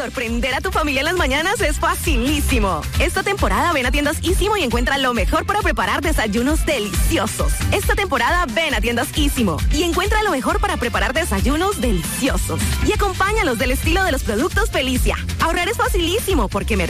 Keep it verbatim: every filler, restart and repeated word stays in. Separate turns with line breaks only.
Sorprender a tu familia en las mañanas es facilísimo. Esta temporada ven a tiendas Ísimo y encuentra lo mejor para preparar desayunos deliciosos. Esta temporada ven a tiendas Ísimo y encuentra lo mejor para preparar desayunos deliciosos. Y acompáñalos del estilo de los productos Felicia. Ahorrar es facilísimo porque